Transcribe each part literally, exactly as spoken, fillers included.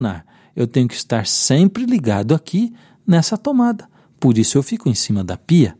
Eu tenho que estar sempre ligado aqui nessa tomada. Por isso eu fico em cima da pia.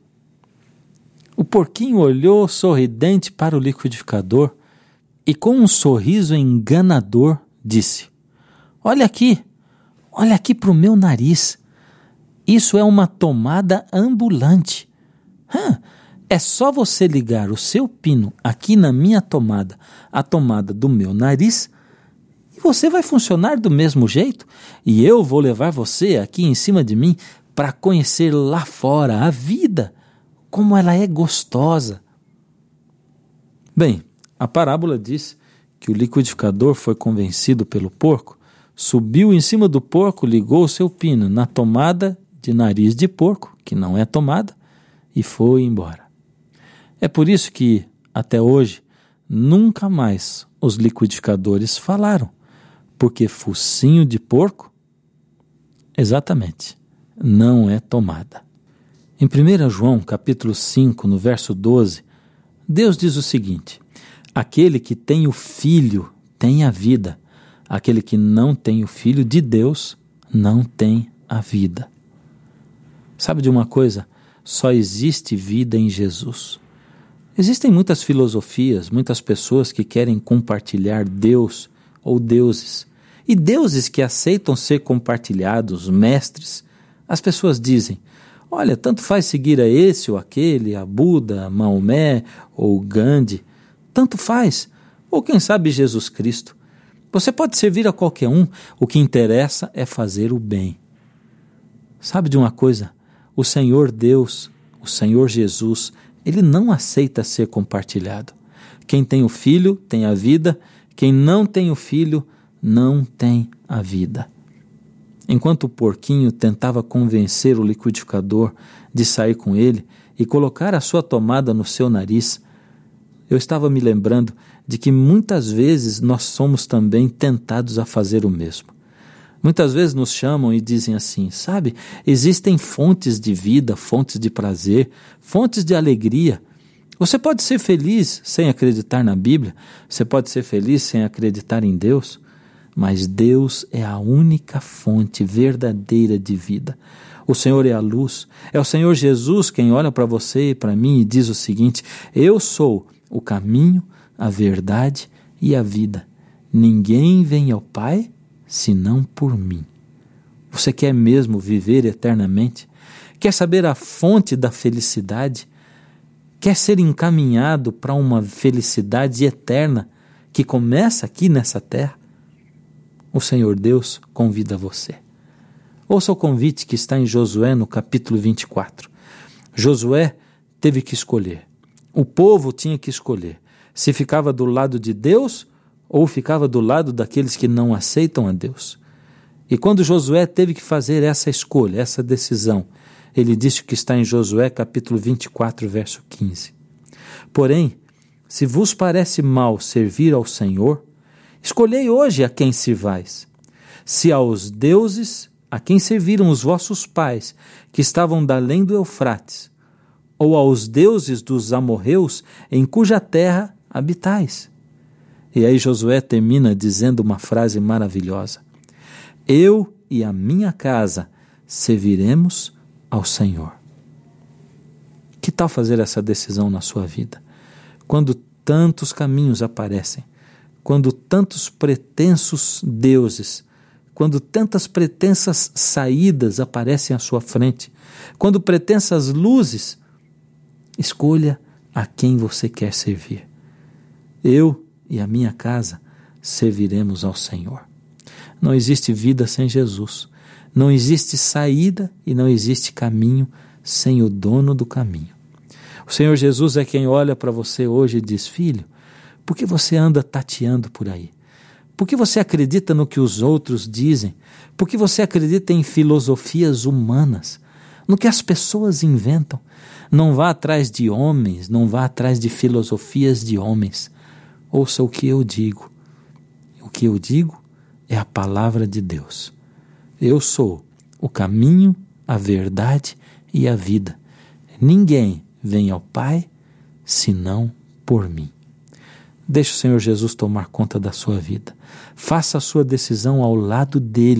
O porquinho olhou sorridente para o liquidificador e com um sorriso enganador disse: olha aqui, olha aqui para o meu nariz. Isso é uma tomada ambulante. Hã? É só você ligar o seu pino aqui na minha tomada, a tomada do meu nariz, e você vai funcionar do mesmo jeito. E eu vou levar você aqui em cima de mim para conhecer lá fora a vida, como ela é gostosa. Bem, a parábola diz que o liquidificador foi convencido pelo porco, subiu em cima do porco, ligou o seu pino na tomada de nariz de porco, que não é tomada, e foi embora. É por isso que, até hoje, nunca mais os liquidificadores falaram, porque focinho de porco, exatamente, não é tomada. Em primeiro João, capítulo cinco, no verso doze, Deus diz o seguinte: aquele que tem o Filho tem a vida, aquele que não tem o Filho de Deus não tem a vida. Sabe de uma coisa? Só existe vida em Jesus. Existem muitas filosofias, muitas pessoas que querem compartilhar Deus ou deuses. E deuses que aceitam ser compartilhados, mestres. As pessoas dizem: olha, tanto faz seguir a esse ou aquele, a Buda, Maomé ou Gandhi. Tanto faz. Ou quem sabe Jesus Cristo. Você pode servir a qualquer um. O que interessa é fazer o bem. Sabe de uma coisa? O Senhor Deus, o Senhor Jesus, Ele não aceita ser compartilhado. Quem tem o Filho tem a vida, quem não tem o Filho não tem a vida. Enquanto o porquinho tentava convencer o liquidificador de sair com ele e colocar a sua tomada no seu nariz, eu estava me lembrando de que muitas vezes nós somos também tentados a fazer o mesmo. Muitas vezes nos chamam e dizem assim: sabe, existem fontes de vida, fontes de prazer, fontes de alegria. Você pode ser feliz sem acreditar na Bíblia, você pode ser feliz sem acreditar em Deus, mas Deus é a única fonte verdadeira de vida. O Senhor é a luz, é o Senhor Jesus quem olha para você e para mim e diz o seguinte: eu sou o caminho, a verdade e a vida. Ninguém vem ao Pai senão por mim. Você quer mesmo viver eternamente? Quer saber a fonte da felicidade? Quer ser encaminhado para uma felicidade eterna que começa aqui nessa terra? O Senhor Deus convida você. Ouça o convite que está em Josué no capítulo vinte e quatro. Josué teve que escolher. O povo tinha que escolher se ficava do lado de Deus ou ficava do lado daqueles que não aceitam a Deus. E quando Josué teve que fazer essa escolha, essa decisão, ele disse o que está em Josué capítulo vinte e quatro, verso quinze. Porém, se vos parece mal servir ao Senhor, escolhei hoje a quem sirvais. Se aos deuses a quem serviram os vossos pais, que estavam da além do Eufrates, ou aos deuses dos amorreus, em cuja terra habitais. E aí Josué termina dizendo uma frase maravilhosa: eu e a minha casa serviremos ao Senhor. Que tal fazer essa decisão na sua vida? Quando tantos caminhos aparecem, quando tantos pretensos deuses, quando tantas pretensas saídas aparecem à sua frente, quando pretensas luzes, escolha a quem você quer servir. Eu e a minha casa serviremos ao Senhor. Não existe vida sem Jesus. Não existe saída e não existe caminho sem o dono do caminho. O Senhor Jesus é quem olha para você hoje e diz: filho, por que você anda tateando por aí? Por que você acredita no que os outros dizem? Por que você acredita em filosofias humanas? No que as pessoas inventam? Não vá atrás de homens, não vá atrás de filosofias de homens. Ouça o que eu digo. O que eu digo é a palavra de Deus. Eu sou o caminho, a verdade e a vida. Ninguém vem ao Pai senão por mim. Deixe o Senhor Jesus tomar conta da sua vida. Faça a sua decisão ao lado dele.